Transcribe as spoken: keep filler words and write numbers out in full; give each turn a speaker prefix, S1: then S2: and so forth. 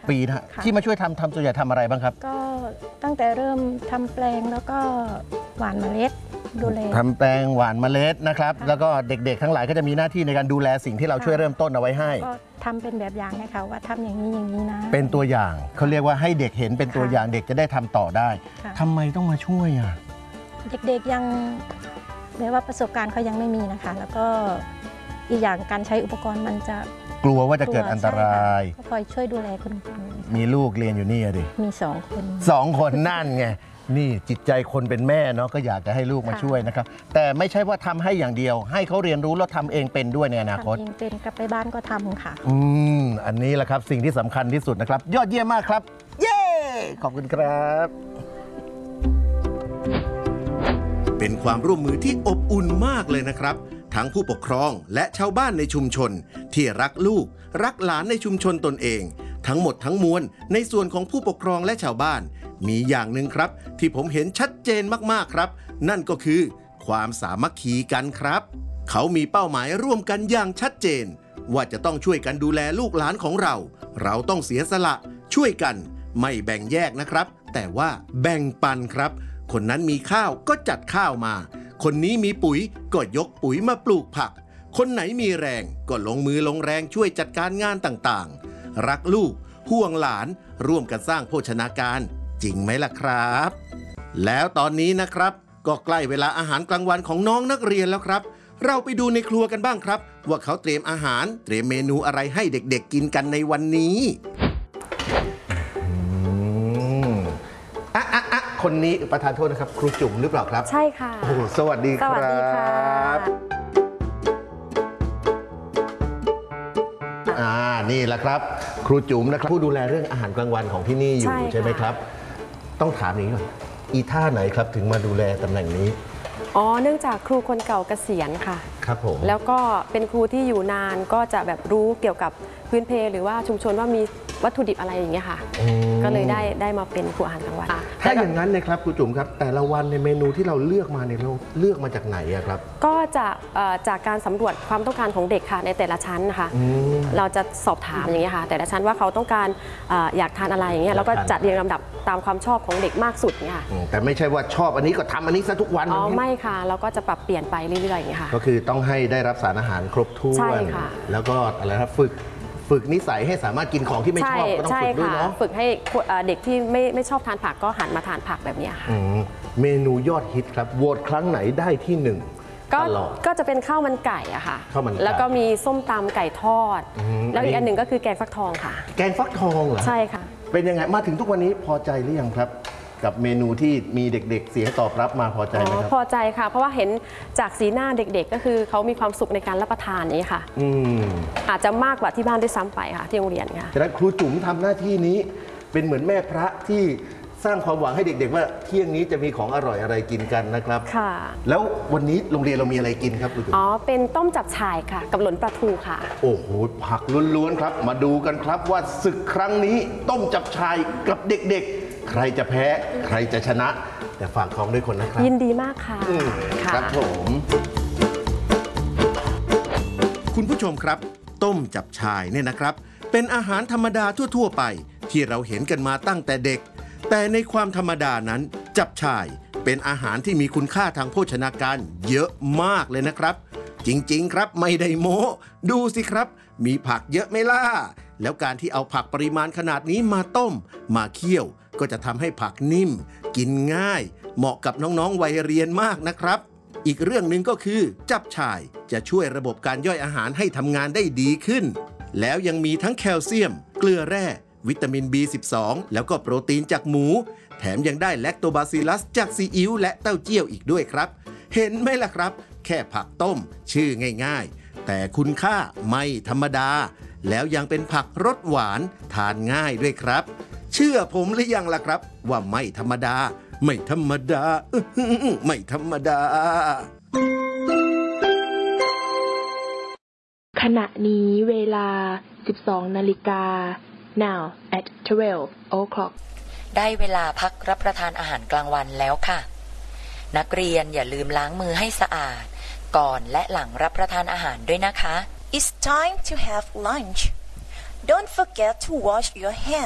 S1: ปีนะที่มาช่วยทำทำส่วนใหญ่ทำอะไรบ้างครับ
S2: ก็ตั้งแต่เริ่มทำแปลงแล้วก็หว่านเมล็ดดูแล
S1: ทำแปลงหว่านเมล็ดนะครับแล้วก็เด็กๆทั้งหลายก็จะมีหน้าที่ในการดูแลสิ่งที่เราช่วยเริ่มต้นเอาไว้ให้
S2: ก็ทำเป็นแบบอย่างให้เขาว่าทำอย่างนี้อย่างนี้นะ
S1: เป็นตัวอย่างเขาเรียกว่าให้เด็กเห็นเป็นตัวอย่างเด็กจะได้ทำต่อได้ทำไมต้องมาช่วยอ่ะ
S2: เด็กๆยังแม้ว่าประสบการณ์เขายังไม่มีนะคะแล้วก็อีกอย่างการใช้อุปกรณ์มันจะ
S1: กลัวว่าจะเกิดอันตราย
S2: ก็คอยช่วยดูแลคุณครู
S1: มีลูกเรียนอยู่นี่ดิ
S2: มีสองคน
S1: สองคนนั่นไงนี่จิตใจคนเป็นแม่เนาะก็อยากจะให้ลูกมาช่วยนะครับแต่ไม่ใช่ว่าทำให้อย่างเดียวให้เขาเรียนรู้แล้วทำเองเป็นด้วยในอนาคต
S2: ทำเองเป็นกลับไปบ้านก็ทำค่ะ
S1: อืมอันนี้แหละครับสิ่งที่สำคัญที่สุดนะครับยอดเยี่ยมมากครับเย้ขอบคุณครับ
S3: เป็นความร่วมมือที่อบอุ่นมากเลยนะครับทั้งผู้ปกครองและชาวบ้านในชุมชนที่รักลูกรักหลานในชุมชนตนเองทั้งหมดทั้งมวลในส่วนของผู้ปกครองและชาวบ้านมีอย่างหนึ่งครับที่ผมเห็นชัดเจนมากๆครับนั่นก็คือความสามัคคีกันครับเขามีเป้าหมายร่วมกันอย่างชัดเจนว่าจะต้องช่วยกันดูแลลูกหลานของเราเราต้องเสียสละช่วยกันไม่แบ่งแยกนะครับแต่ว่าแบ่งปันครับคนนั้นมีข้าวก็จัดข้าวมาคนนี้มีปุ๋ยก็ยกปุ๋ยมาปลูกผักคนไหนมีแรงก็ลงมือลงแรงช่วยจัดการงานต่างๆรักลูกห่วงหลานร่วมกันสร้างโภชนาการจริงไหมล่ะครับแล้วตอนนี้นะครับก็ใกล้เวลาอาหารกลางวันของน้องนักเรียนแล้วครับเราไปดูในครัวกันบ้างครับว่าเขาเตรียมอาหารเตรียมเมนูอะไรให้เด็กๆกินกันในวันนี้
S1: อ่ะอ่ะอ่ะคนนี้ประธานโทษนะครับครูจุ๋มหรือเปล่าครับ
S2: ใช่ค่ะ
S1: โอ้สวัสดีครับสวัสดีครับอ่านี่แหละครับครูจุ๋มนะครับผู้ดูแลเรื่องอาหารกลางวันของที่นี่อยู่ใช่ไหมครับต้องถามอย่างนี้ก่อนอีท่าไหนครับถึงมาดูแลตำแหน่งนี้
S4: อ๋อเนื่องจากครูคนเก่าเกษียณค่ะ
S1: ครับผม
S4: แล้วก็เป็นครูที่อยู่นานก็จะแบบรู้เกี่ยวกับพื้นเพหรือว่าชุมชนว่ามีวัตถุดิบอะไรอย่างเงี้ยค่ะก็เลยได้ได้มาเป็นครูอาหารกลางวัน
S1: ถ้าอย่างนั้นนะครับครูจุ๋มครับแต่ละวันในเมนูที่เราเลือกมาเนี่ยเราเลือกมาจากไหนครับ
S4: ก็จะจากการสำรวจความต้องการของเด็กค่ะในแต่ละชั้นนะคะเราจะสอบถามอย่างเงี้ยค่ะแต่ละชั้นว่าเขาต้องการอยากทานอะไรอย่างเงี้ยแล้วก็จัดเรียงลำดับตามความชอบของเด็กมากสุดเนี่ยค่ะ
S1: แต่ไม่ใช่ว่าชอบอันนี้ก็ทำอันนี้ซะทุกวัน
S4: อ๋อไม่ค่ะเราก็จะปรับเปลี่ยนไปเรื่อยๆอย่างเงี้ยค่ะ
S1: ก็คือต้องให้ได้รับสารอาหารครบถ้วนแล้วก็อะไรครับฝึกฝึกนิสัยให้สามารถกินของที่ไม่ชอบก็ต้องฝึกด้วยเนาะ
S4: ฝึกให้เด็กที่ไม่ไม่ชอบทานผักก็หันมาทานผักแบบนี้ค่ะ
S1: เมนูยอดฮิตครับโหวตครั้งไหนได้ที่หนึ่ง
S4: ก็ก็จะเป็นข้าวมันไก่อะค่ะแล้วก็มีส้มตำไก่ทอดแล้วอีกอันหนึ่งก็คือแกงฟักทองค่ะ
S1: แกงฟักทองเหรอ
S4: ใช่ค่ะ
S1: เป็นยังไงมาถึงทุกวันนี้พอใจหรือยังครับกับเมนูที่มีเด็กๆเสียงตอบรับมาพอใจไหมครับ
S4: พอใจค่ะเพราะว่าเห็นจากสีหน้าเด็กๆก็คือเขามีความสุขในการรับประทานนี้ค่ะอาจจะมากกว่าที่บ้านด้วยซ้ำไปค่ะที่โรงเรียนค่ะ
S1: แต่ครูจุ๋มทำหน้าที่นี้เป็นเหมือนแม่พระที่สร้างความหวังให้เด็กๆว่าเที่ยงนี้จะมีของอร่อยอะไรกินกันนะครับ
S4: ค่ะ
S1: แล้ววันนี้โรงเรียนเรามีอะไรกินครับครูจุ๋ม
S4: อ๋อเป็นต้มจับฉ่ายค่ะกับหลนปลาทูค่ะ
S1: โอ้โหผักล้วนๆครับมาดูกันครับว่าศึกครั้งนี้ต้มจับฉ่ายกับเด็กๆใครจะแพ้ใครจะชนะแต่ฝากท้องด้วยคนนะครับ
S4: ยินดีมากค่ะ
S1: ครับผม
S3: คุณผู้ชมครับต้มจับฉ่ายเนี่ยนะครับเป็นอาหารธรรมดาทั่วๆไปที่เราเห็นกันมาตั้งแต่เด็กแต่ในความธรรมดานั้นจับฉ่ายเป็นอาหารที่มีคุณค่าทางโภชนาการเยอะมากเลยนะครับจริงๆครับไม่ได้โม้ดูสิครับมีผักเยอะไหมล่ะแล้วการที่เอาผักปริมาณขนาดนี้มาต้มมาเคี่ยวก็จะทำให้ผักนิ่มกินง่ายเหมาะกับน้องๆวัยเรียนมากนะครับอีกเรื่องหนึ่งก็คือจับฉ่ายจะช่วยระบบการย่อยอาหารให้ทำงานได้ดีขึ้นแล้วยังมีทั้งแคลเซียมเกลือแร่วิตามิน บี สิบสอง แล้วก็โปรตีนจากหมูแถมยังได้แลคโตบาซิลลัสจากซีอิ๊วและเต้าเจี้ยวอีกด้วยครับเห็นไหมล่ะครับแค่ผักต้มชื่อง่ายๆแต่คุณค่าไม่ธรรมดาแล้วยังเป็นผักรสหวานทานง่ายด้วยครับเชื่อผมหรือยังล่ะครับว่าไม่ธรรมดาไม่ธรรมดาไม่ธรรมดา
S5: ขณะนี้เวลา สิบสองนาฬิกา now at twelve o'clock
S6: ได้เวลาพักรับประทานอาหารกลางวันแล้วค่ะนักเรียนอย่าลืมล้างมือให้สะอาดก่อนและหลังรับประทานอาหารด้วยนะคะ
S7: It's time to have lunch. Don't forget to wash your hands